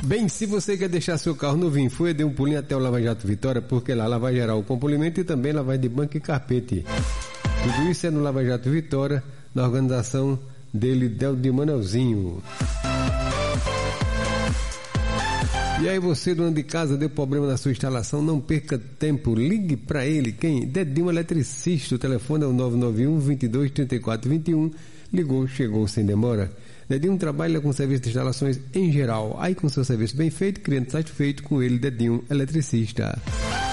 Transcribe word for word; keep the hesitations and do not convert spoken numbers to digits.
Bem, se você quer deixar seu carro novinho, foi, dê um pulinho até o Lava Jato Vitória, porque lá lavagem geral com polimento e também lavagem de banco e carpete. Tudo isso é no Lava Jato Vitória, na organização dele, Del de Manelzinho. E aí você, dono de casa, deu problema na sua instalação, não perca tempo, ligue para ele. Quem? Dedinho Eletricista, o telefone é o nove nove um, vinte e dois, trinta e quatro, vinte e um. Ligou, chegou sem demora. Dedinho trabalha com serviço de instalações em geral. Aí com seu serviço bem feito, cliente satisfeito com ele, Dedinho Eletricista.